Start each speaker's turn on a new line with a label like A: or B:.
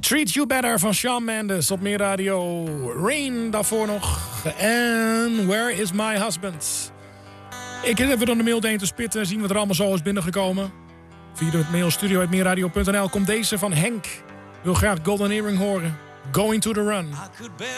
A: Treat You Better van Shawn Mendes op Meer Radio. Rain daarvoor nog. En Where Is My Husband? Ik heb even door de mail heen te spitten. Zien wat er allemaal zo is binnengekomen. Via het mail studio@meerradio.nl komt deze van Henk. Wil graag Golden Earring horen. Going to the Run.